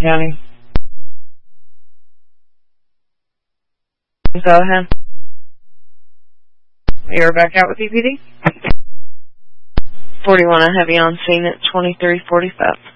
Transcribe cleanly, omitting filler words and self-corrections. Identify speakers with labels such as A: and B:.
A: County. Go ahead. You're back out with EPD? 41, I have you on scene at 2345.